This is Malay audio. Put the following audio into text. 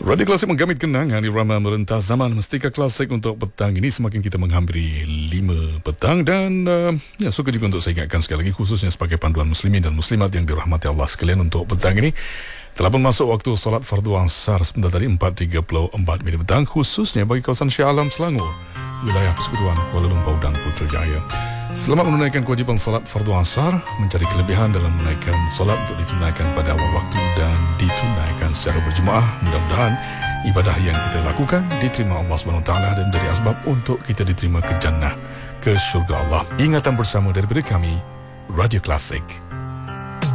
Radio Klasik menggamit kenangan irama merentas zaman. Mestika klasik untuk petang ini semakin kita menghampiri 5 petang dan suka juga untuk saya ingatkan sekali lagi, khususnya sebagai panduan muslimin dan muslimat yang dirahmati Allah sekalian, untuk petang ini telah pun masuk waktu solat fardu asar sebentar tadi 4.34 minit petang, khususnya bagi kawasan Shah Alam Selangor, wilayah Persekutuan Kuala Lumpur dan Putrajaya. Selamat menunaikan kewajipan solat fardu asar, mencari kelebihan dalam menunaikan solat untuk ditunaikan pada awal waktu dan ditunaikan secara berjemaah. Mudah-mudahan ibadah yang kita lakukan diterima Allah SWT dan dari asbab untuk kita diterima ke jannah, ke syurga Allah. Ingatan bersama daripada kami, Radio Klasik.